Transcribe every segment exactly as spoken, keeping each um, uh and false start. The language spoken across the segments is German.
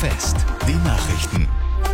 Fest, die Nachrichten.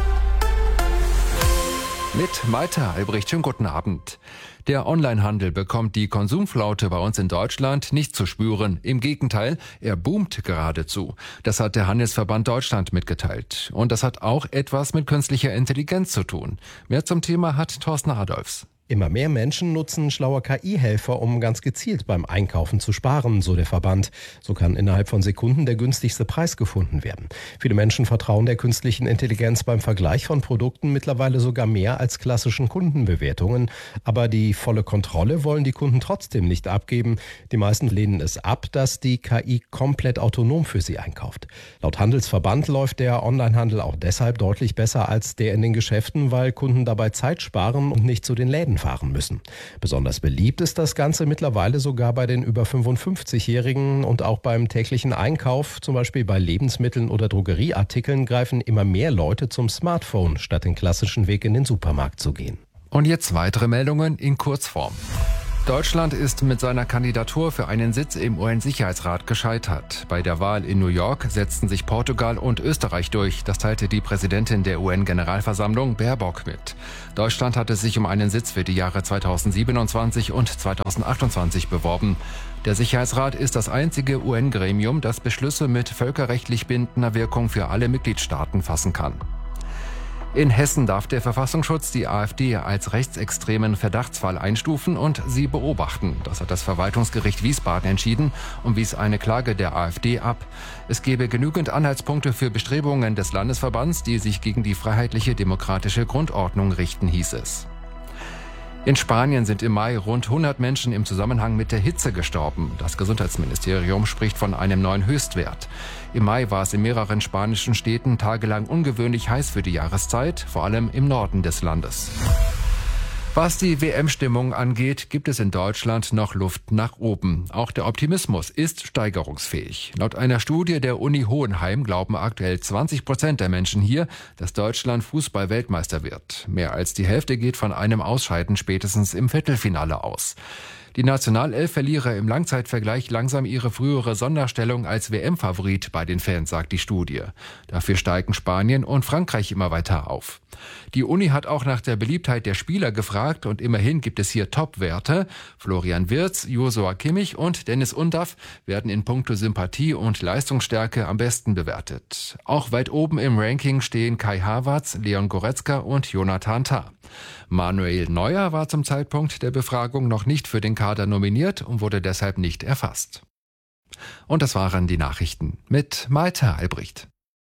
Mit Malte Albrecht, schönen guten Abend. Der Onlinehandel bekommt die Konsumflaute bei uns in Deutschland nicht zu spüren. Im Gegenteil, er boomt geradezu. Das hat der Handelsverband Deutschland mitgeteilt. Und das hat auch etwas mit künstlicher Intelligenz zu tun. Mehr zum Thema hat Thorsten Adolfs. Immer mehr Menschen nutzen schlaue K I-Helfer, um ganz gezielt beim Einkaufen zu sparen, so der Verband. So kann innerhalb von Sekunden der günstigste Preis gefunden werden. Viele Menschen vertrauen der künstlichen Intelligenz beim Vergleich von Produkten mittlerweile sogar mehr als klassischen Kundenbewertungen. Aber die volle Kontrolle wollen die Kunden trotzdem nicht abgeben. Die meisten lehnen es ab, dass die K I komplett autonom für sie einkauft. Laut Handelsverband läuft der Onlinehandel auch deshalb deutlich besser als der in den Geschäften, weil Kunden dabei Zeit sparen und nicht zu den Läden fahren müssen. Besonders beliebt ist das Ganze mittlerweile sogar bei den über fünfundfünfzigjährigen und auch beim täglichen Einkauf, zum Beispiel bei Lebensmitteln oder Drogerieartikeln, greifen immer mehr Leute zum Smartphone, statt den klassischen Weg in den Supermarkt zu gehen. Und jetzt weitere Meldungen in Kurzform. Deutschland ist mit seiner Kandidatur für einen Sitz im U N-Sicherheitsrat gescheitert. Bei der Wahl in New York setzten sich Portugal und Österreich durch. Das teilte die Präsidentin der U N-Generalversammlung Baerbock mit. Deutschland hatte sich um einen Sitz für die Jahre zweitausendsiebenundzwanzig und zweitausendachtundzwanzig beworben. Der Sicherheitsrat ist das einzige U N-Gremium, das Beschlüsse mit völkerrechtlich bindender Wirkung für alle Mitgliedstaaten fassen kann. In Hessen darf der Verfassungsschutz die AfD als rechtsextremen Verdachtsfall einstufen und sie beobachten. Das hat das Verwaltungsgericht Wiesbaden entschieden und wies eine Klage der AfD ab. Es gebe genügend Anhaltspunkte für Bestrebungen des Landesverbands, die sich gegen die freiheitliche demokratische Grundordnung richten, hieß es. In Spanien sind im Mai rund hundert Menschen im Zusammenhang mit der Hitze gestorben. Das Gesundheitsministerium spricht von einem neuen Höchstwert. Im Mai war es in mehreren spanischen Städten tagelang ungewöhnlich heiß für die Jahreszeit, vor allem im Norden des Landes. Was die W M-Stimmung angeht, gibt es in Deutschland noch Luft nach oben. Auch der Optimismus ist steigerungsfähig. Laut einer Studie der Uni Hohenheim glauben aktuell zwanzig Prozent der Menschen hier, dass Deutschland Fußball-Weltmeister wird. Mehr als die Hälfte geht von einem Ausscheiden spätestens im Viertelfinale aus. Die Nationalelf verliere im Langzeitvergleich langsam ihre frühere Sonderstellung als W M-Favorit bei den Fans, sagt die Studie. Dafür steigen Spanien und Frankreich immer weiter auf. Die Uni hat auch nach der Beliebtheit der Spieler gefragt und immerhin gibt es hier Top-Werte. Florian Wirtz, Joshua Kimmich und Dennis Undaff werden in puncto Sympathie und Leistungsstärke am besten bewertet. Auch weit oben im Ranking stehen Kai Havertz, Leon Goretzka und Jonathan Tah. Manuel Neuer war zum Zeitpunkt der Befragung noch nicht für den Kader nominiert und wurde deshalb nicht erfasst. Und das waren die Nachrichten mit Malte Albrecht.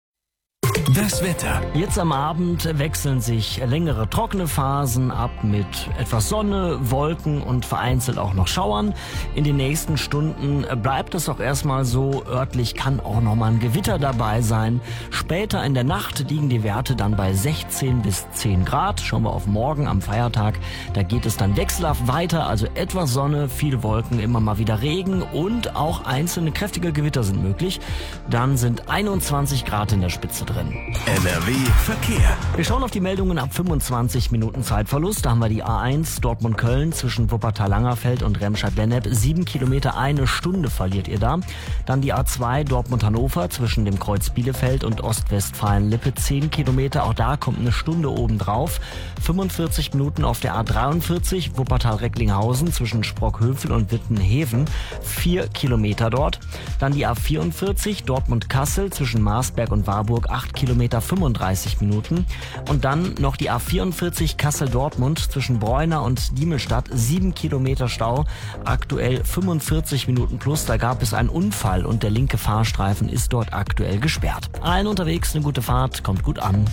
Das Wetter. Jetzt am Abend wechseln sich längere trockene Phasen ab mit etwas Sonne, Wolken und vereinzelt auch noch Schauern. In den nächsten Stunden bleibt es auch erstmal so. Örtlich kann auch noch mal ein Gewitter dabei sein. Später in der Nacht liegen die Werte dann bei sechzehn bis zehn Grad. Schauen wir auf morgen am Feiertag. Da geht es dann wechselhaft weiter. Also etwas Sonne, viele Wolken, immer mal wieder Regen und auch einzelne kräftige Gewitter sind möglich. Dann sind einundzwanzig Grad in der Spitze drin. N R W Verkehr. Wir schauen auf die Meldungen ab fünfundzwanzig Minuten Zeitverlust. Da haben wir die A eins Dortmund-Köln zwischen Wuppertal-Langerfeld und Remscheid-Lennep. Sieben Kilometer, eine Stunde verliert ihr da. Dann die A zwei Dortmund-Hannover zwischen dem Kreuz Bielefeld und Ostwestfalen-Lippe. Zehn Kilometer, auch da kommt eine Stunde obendrauf. fünfundvierzig Minuten auf der A dreiundvierzig Wuppertal-Recklinghausen zwischen Sprockhövel und Wittenheven. Vier Kilometer dort. Dann die A vierundvierzig Dortmund-Kassel zwischen Marsberg und Warburg. Acht Kilometer, fünfunddreißig Minuten. Und dann noch die A vierundvierzig Kassel-Dortmund zwischen Bräuner und Diemelstadt. Sieben Kilometer Stau. Aktuell fünfundvierzig Minuten plus. Da gab es einen Unfall und der linke Fahrstreifen ist dort aktuell gesperrt. Allen unterwegs eine gute Fahrt. Kommt gut an.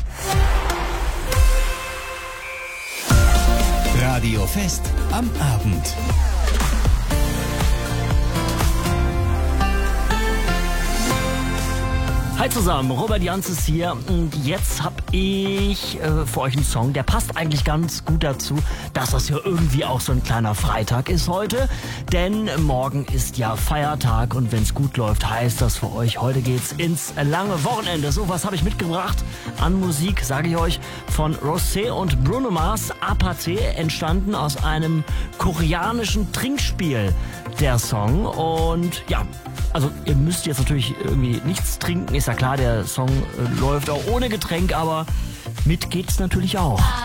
Radio Fest am Abend. Hi zusammen, Robert Janzes hier und jetzt habe ich äh, für euch einen Song, der passt eigentlich ganz gut dazu, dass das ja irgendwie auch so ein kleiner Freitag ist heute. Denn morgen ist ja Feiertag und wenn es gut läuft, heißt das für euch, heute geht's ins lange Wochenende. So, was habe ich mitgebracht an Musik, sage ich euch, von Rosé und Bruno Mars, Apathy, entstanden aus einem koreanischen Trinkspiel, der Song. Und ja, also ihr müsst jetzt natürlich irgendwie nichts trinken, ist ja klar, der Song äh, läuft auch ohne Getränk, aber mit geht's natürlich auch.